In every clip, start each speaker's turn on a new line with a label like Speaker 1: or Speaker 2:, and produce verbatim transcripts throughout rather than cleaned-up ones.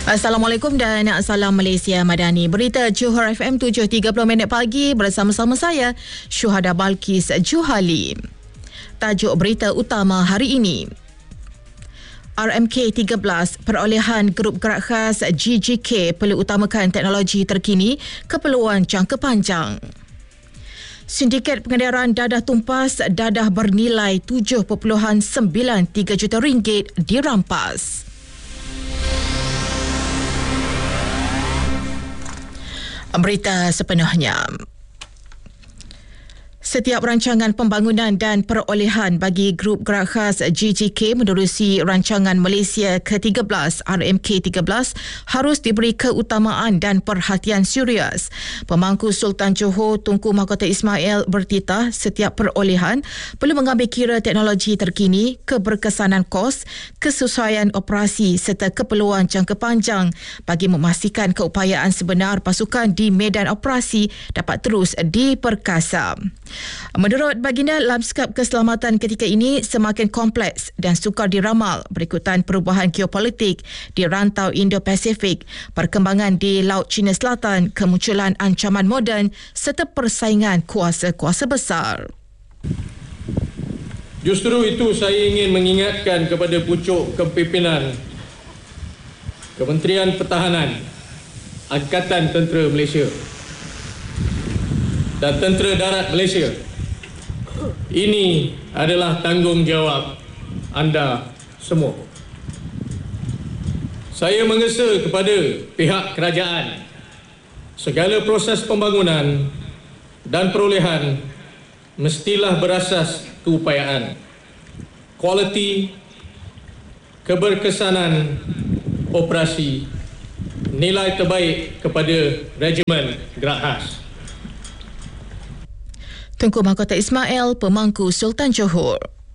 Speaker 1: Assalamualaikum dan salam Malaysia Madani. Berita Johor F M tujuh tiga puluh minit pagi bersama-sama saya Syuhada Balkis Juhali. Tajuk berita utama hari ini. R M K tiga belas, perolehan grup gerak khas G G K perlu utamakan teknologi terkini, keperluan jangka panjang. Sindiket pengedaran dadah tumpas dadah bernilai tujuh perpuluhan sembilan tiga juta ringgit dirampas. Berita sepenuhnya. Setiap rancangan pembangunan dan perolehan bagi grup gerak khas G G K menerusi rancangan Malaysia ke tiga belas R M K tiga belas harus diberi keutamaan dan perhatian serius. Pemangku Sultan Johor Tunku Mahkota Ismail bertitah setiap perolehan perlu mengambil kira teknologi terkini, keberkesanan kos, kesesuaian operasi serta keperluan jangka panjang bagi memastikan keupayaan sebenar pasukan di medan operasi dapat terus diperkasa. Menurut baginda, lanskap keselamatan ketika ini semakin kompleks dan sukar diramal berikutan perubahan geopolitik di rantau Indo-Pasifik, perkembangan di Laut Cina Selatan, kemunculan ancaman moden serta persaingan kuasa-kuasa besar.
Speaker 2: Justru itu saya ingin mengingatkan kepada pucuk kepimpinan Kementerian Pertahanan, Angkatan Tentera Malaysia dan Tentera Darat Malaysia. Ini adalah tanggungjawab anda semua. Saya mengesa kepada pihak kerajaan, segala proses pembangunan dan perolehan mestilah berasas keupayaan, kualiti, keberkesanan operasi, nilai terbaik kepada Regimen Gerak Khas.
Speaker 1: Tunku Mahkota Ismail, Pemangku Sultan Johor.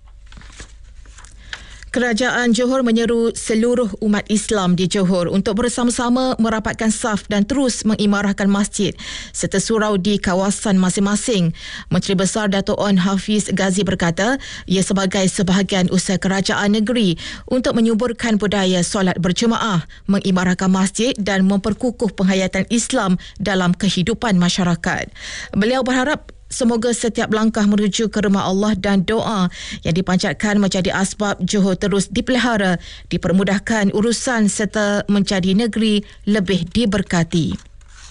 Speaker 1: Kerajaan Johor menyeru seluruh umat Islam di Johor untuk bersama-sama merapatkan saf dan terus mengimarahkan masjid serta surau di kawasan masing-masing. Menteri Besar Dato' On Hafiz Ghazi berkata, ia sebagai sebahagian usaha kerajaan negeri untuk menyuburkan budaya solat berjemaah, mengimarahkan masjid dan memperkukuh penghayatan Islam dalam kehidupan masyarakat. Beliau berharap semoga setiap langkah menuju ke rumah Allah dan doa yang dipanjatkan menjadi asbab Johor terus dipelihara, dipermudahkan urusan serta menjadi negeri lebih diberkati.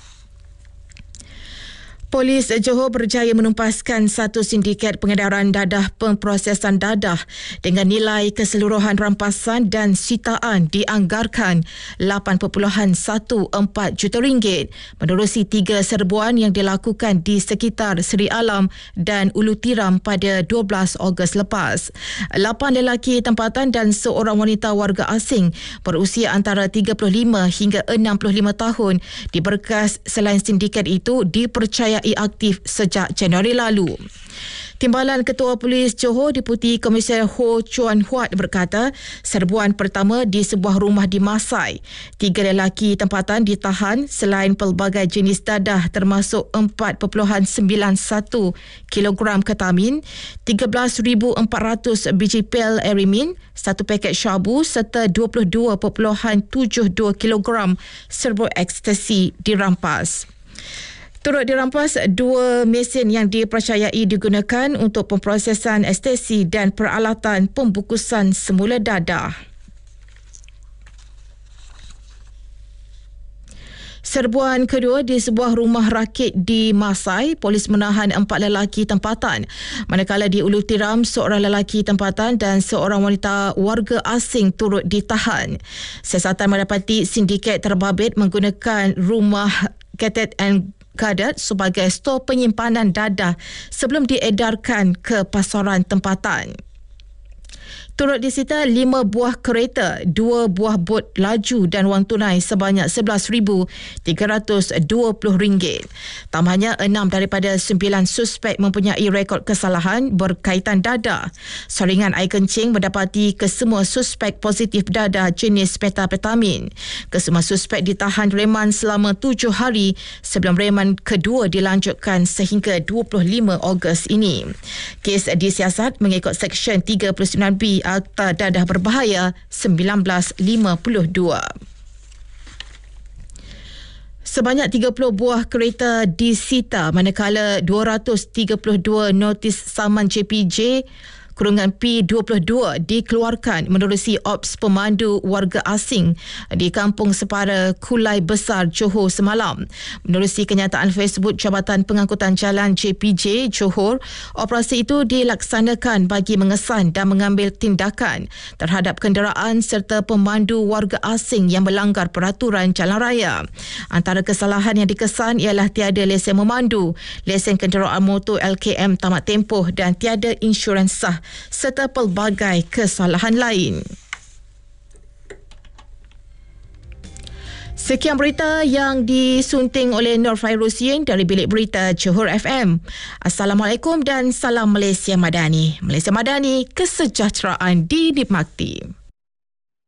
Speaker 1: Polis Johor berjaya menumpaskan satu sindiket pengedaran dadah pemprosesan dadah dengan nilai keseluruhan rampasan dan sitaan dianggarkan lapan perpuluhan empat belas juta ringgit menerusi tiga serbuan yang dilakukan di sekitar Seri Alam dan Ulu Tiram pada dua belas Ogos lepas. Lapan lelaki tempatan dan seorang wanita warga asing berusia antara tiga puluh lima hingga enam puluh lima tahun diberkas selain sindiket itu dipercayai aktif sejak Januari lalu. Timbalan Ketua Polis Johor Deputi Komisar Ho Chuan Huat berkata, serbuan pertama di sebuah rumah di Masai. Tiga lelaki tempatan ditahan selain pelbagai jenis dadah termasuk empat perpuluhan sembilan satu kilogram ketamin, tiga belas ribu empat ratus biji pil erimin, satu paket syabu serta dua puluh dua perpuluhan tujuh dua kilogram serbuk ekstasi dirampas. Turut dirampas dua mesin yang dipercayai digunakan untuk pemprosesan ekstasi dan peralatan pembukusan semula dadah. Serbuan kedua di sebuah rumah rakit di Masai, polis menahan empat lelaki tempatan. Manakala di Ulu Tiram, seorang lelaki tempatan dan seorang wanita warga asing turut ditahan. Siasatan mendapati sindiket terbabit menggunakan rumah Cadet and Kadat sebagai stor penyimpanan dadah sebelum diedarkan ke pasaran tempatan. Turut disita lima buah kereta, dua buah bot laju dan wang tunai sebanyak sebelas ribu tiga ratus dua puluh ringgit. Tambahnya, enam daripada sembilan suspek mempunyai rekod kesalahan berkaitan dadah. Saringan air kencing mendapati kesemua suspek positif dadah jenis metapetamin. Kesemua suspek ditahan reman selama tujuh hari sebelum reman kedua dilanjutkan sehingga dua puluh lima Ogos ini. Kes disiasat mengikut Seksyen tiga puluh sembilan B Akta Dadah Berbahaya seribu sembilan ratus lima puluh dua. Sebanyak tiga puluh buah kereta disita manakala dua ratus tiga puluh dua notis saman J P J kurungan P dua puluh dua dikeluarkan menerusi ops pemandu warga asing di Kampung Separa Kulai Besar Johor semalam. Menerusi kenyataan Facebook Jabatan Pengangkutan Jalan J P J Johor, operasi itu dilaksanakan bagi mengesan dan mengambil tindakan terhadap kenderaan serta pemandu warga asing yang melanggar peraturan jalan raya. Antara kesalahan yang dikesan ialah tiada lesen memandu, lesen kenderaan motor L K M tamat tempoh dan tiada insurans sah serta pelbagai kesalahan lain. Sekian berita yang disunting oleh Nur Fairusin dari Bilik Berita Johor F M. Assalamualaikum dan salam Malaysia Madani. Malaysia Madani, kesejahteraan dinikmati.